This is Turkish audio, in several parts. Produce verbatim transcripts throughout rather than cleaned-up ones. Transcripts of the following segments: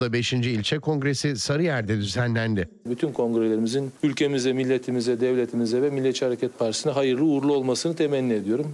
beşinci ilçe kongresi Sarıyer'de düzenlendi. Bütün kongrelerimizin ülkemize, milletimize, devletimize ve Milliyetçi Hareket Partisi'ne hayırlı uğurlu olmasını temenni ediyorum.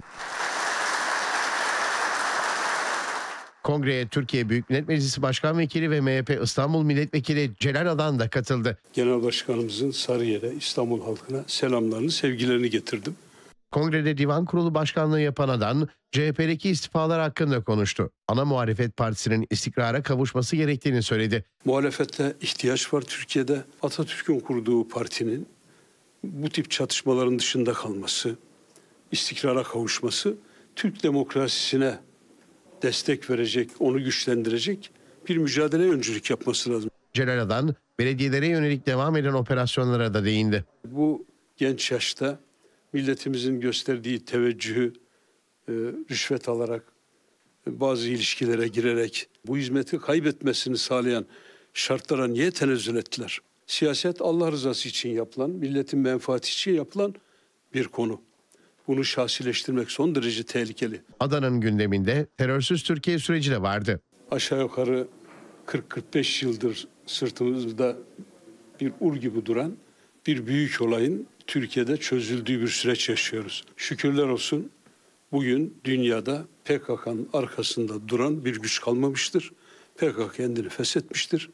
Kongreye Türkiye Büyük Millet Meclisi Başkan Vekili ve M H P İstanbul Milletvekili Celal Adan da katıldı. Genel Başkanımızın Sarıyer'e, İstanbul halkına selamlarını, sevgilerini getirdim. Kongrede Divan Kurulu Başkanlığı yapan Adan, C H P'deki istifalar hakkında konuştu. Ana muhalefet partisinin istikrara kavuşması gerektiğini söyledi. Muhalefete ihtiyaç var Türkiye'de. Atatürk'ün kurduğu partinin bu tip çatışmaların dışında kalması, istikrara kavuşması, Türk demokrasisine destek verecek, onu güçlendirecek bir mücadeleye öncülük yapması lazım. Celal Adan, belediyelere yönelik devam eden operasyonlara da değindi. Bu genç yaşta milletimizin gösterdiği teveccühü, e, rüşvet alarak, e, bazı ilişkilere girerek bu hizmeti kaybetmesini sağlayan şartlara niye tenezzül ettiler? Siyaset Allah rızası için yapılan, milletin menfaati için yapılan bir konu. Bunu şahsileştirmek son derece tehlikeli. Adan'ın gündeminde terörsüz Türkiye süreci de vardı. Aşağı yukarı kırk kırk beş yıldır sırtımızda bir ur gibi duran bir büyük olayın Türkiye'de çözüldüğü bir süreç yaşıyoruz. Şükürler olsun bugün dünyada P K K'nın arkasında duran bir güç kalmamıştır. P K K kendini feshetmiştir.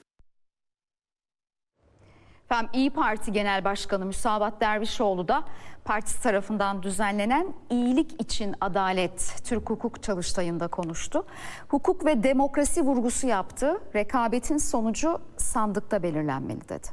Efendim, İyi Parti Genel Başkanı Müsavat Dervişoğlu da partisi tarafından düzenlenen İyilik İçin Adalet Türk Hukuk Çalıştayı'nda konuştu. Hukuk ve demokrasi vurgusu yaptı. Rekabetin sonucu sandıkta belirlenmeli dedi.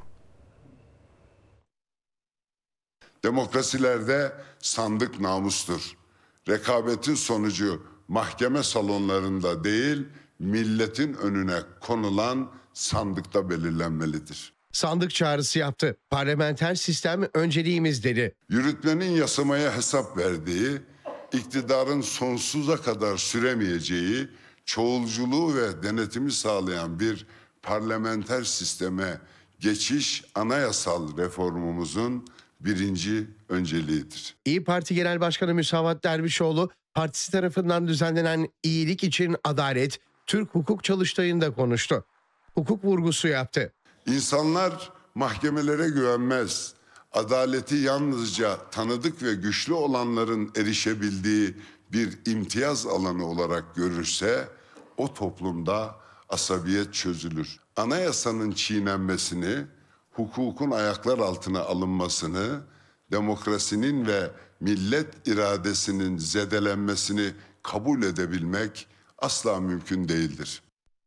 Demokrasilerde sandık namustur. Rekabetin sonucu mahkeme salonlarında değil, milletin önüne konulan sandıkta belirlenmelidir. Sandık çağrısı yaptı. Parlamenter sistem önceliğimiz dedi. Yürütmenin yasamaya hesap verdiği, iktidarın sonsuza kadar süremeyeceği, çoğulculuğu ve denetimi sağlayan bir parlamenter sisteme geçiş anayasal reformumuzun birinci önceliğidir. İyi Parti Genel Başkanı Müsavat Dervişoğlu, partisi tarafından düzenlenen İyilik İçin Adalet Türk Hukuk Çalıştayı'nda konuştu. Hukuk vurgusu yaptı. İnsanlar mahkemelere güvenmez, adaleti yalnızca tanıdık ve güçlü olanların erişebildiği bir imtiyaz alanı olarak görürse o toplumda asabiyet çözülür. Anayasanın çiğnenmesini, hukukun ayaklar altına alınmasını, demokrasinin ve millet iradesinin zedelenmesini kabul edebilmek asla mümkün değildir.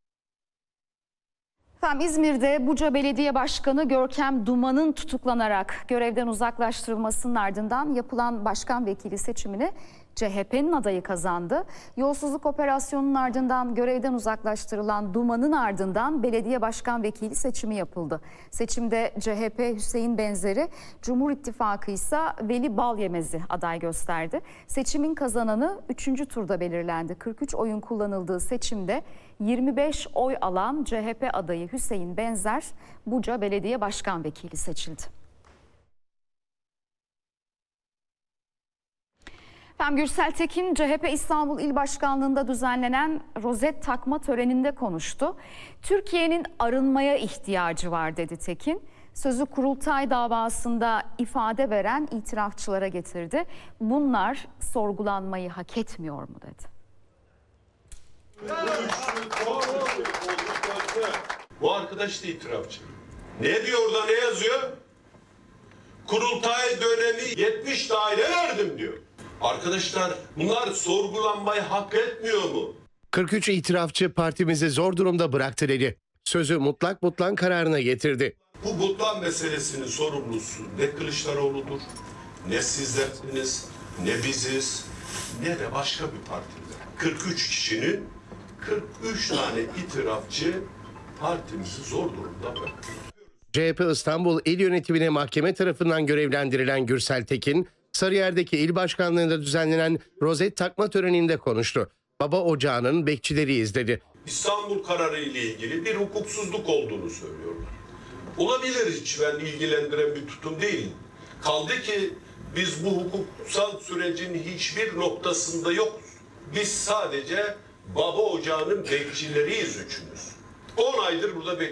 Efendim, İzmir'de Buca Belediye Başkanı Görkem Duman'ın tutuklanarak görevden uzaklaştırılmasının ardından yapılan başkan vekili seçimini C H P'nin adayı kazandı. Yolsuzluk operasyonunun ardından görevden uzaklaştırılan Duman'ın ardından belediye başkan vekili seçimi yapıldı. Seçimde C H P Hüseyin Benzer'i, Cumhur İttifakı ise Veli Balyemez'i aday gösterdi. Seçimin kazananı üçüncü turda belirlendi. kırk üç oyun kullanıldığı seçimde yirmi beş oy alan C H P adayı Hüseyin Benzer Buca Belediye Başkan Vekili seçildi. Efendim, Gürsel Tekin C H P İstanbul İl Başkanlığı'nda düzenlenen rozet takma töreninde konuştu. Türkiye'nin arınmaya ihtiyacı var dedi Tekin. Sözü Kurultay davasında ifade veren itirafçılara getirdi. Bunlar sorgulanmayı hak etmiyor mu dedi. Bu arkadaş da itirafçı. Ne diyor orada, ne yazıyor? Kurultay dönemi yetmiş daire verdim diyor. Arkadaşlar, bunlar sorgulanmayı hak etmiyor mu? kırk üç itirafçı partimizi zor durumda bıraktı dedi. Sözü mutlak butlan kararına getirdi. Bu butlan meselesinin sorumlusu ne Kılıçdaroğlu'dur, ne sizlersiniz, ne biziz, ne de başka bir partide. kırk üç kişinin kırk üç tane itirafçı partimizi zor durumda bıraktı. C H P İstanbul İl Yönetimine mahkeme tarafından görevlendirilen Gürsel Tekin, Sarıyer'deki il başkanlığında düzenlenen rozet takma töreninde konuştu. Baba ocağının bekçileriyiz dedi. İstanbul kararı ile ilgili bir hukuksuzluk olduğunu söylüyorlar. Olabilir, hiç ben ilgilendiren bir tutum değil. Kaldı ki biz bu hukuksal sürecin hiçbir noktasında yokuz. Biz sadece baba ocağının bekçileriyiz üçümüz. on aydır burada bekliyoruz.